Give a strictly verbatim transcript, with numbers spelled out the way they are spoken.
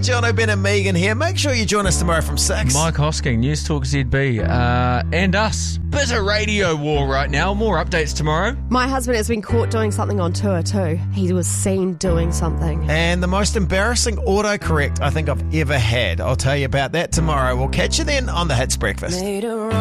John O'Ben and Megan here. Make sure you join us tomorrow from six. Mike Hosking, News Talk Z B, uh, and us. Bitter radio war right now. More updates tomorrow. My husband has been caught doing something on tour too. He was seen doing something. And the most embarrassing autocorrect I think I've ever had. I'll tell you about that tomorrow. We'll catch you then on the Hits Breakfast. Later on.